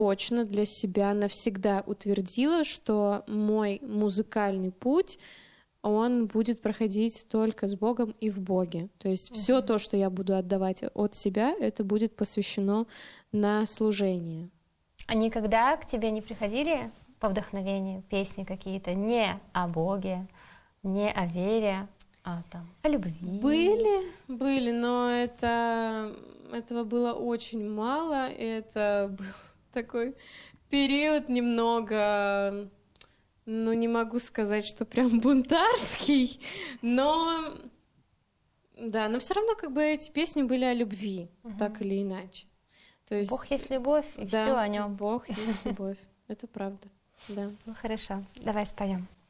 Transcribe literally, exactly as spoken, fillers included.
точно для себя навсегда утвердила, что мой музыкальный путь, он будет проходить только с Богом и в Боге. То есть uh-huh. все то, что я буду отдавать от себя, это будет посвящено на служение. А никогда к тебе не приходили по вдохновению песни какие-то не о Боге, не о вере, а там о любви? Были, были, но это, этого было очень мало. Это был такой период немного... Ну, не могу сказать, что прям бунтарский, но да, но все равно как бы эти песни были о любви, угу. так или иначе. То есть, Бог есть любовь, и да, все о нем. Бог есть любовь, это правда, да. Ну хорошо, давай споем.